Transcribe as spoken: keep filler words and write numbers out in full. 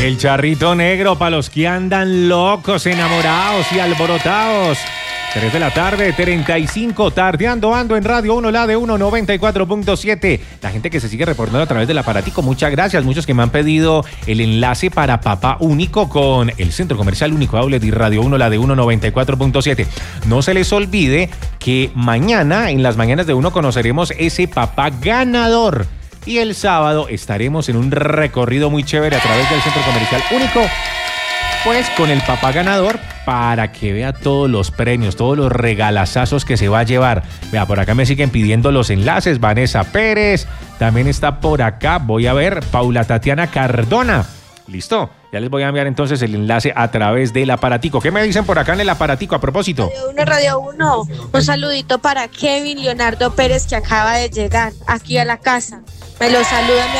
El charrito negro para los que andan locos, enamorados y alborotados. tres de la tarde, treinta y cinco, tardeando ando en Radio uno, la de uno, noventa y cuatro punto siete. La gente que se sigue reportando a través del aparatico, muchas gracias. Muchos que me han pedido el enlace para Papá Único con el Centro Comercial Único Outlet y Radio uno, la de uno, noventa y cuatro punto siete. No se les olvide que mañana, en las mañanas de uno, conoceremos ese papá ganador. Y el sábado estaremos en un recorrido muy chévere a través del Centro Comercial Único, pues con el papá ganador, para que vea todos los premios, todos los regalazazos que se va a llevar. Vea, por acá me siguen pidiendo los enlaces. Vanessa Pérez, también está por acá, voy a ver, Paula Tatiana Cardona. ¿Listo? Ya les voy a enviar entonces el enlace a través del aparatico. ¿Qué me dicen por acá en el aparatico a propósito? Radio uno, Radio uno. Un saludito para Kevin Leonardo Pérez, que acaba de llegar aquí a la casa. Me lo saludan.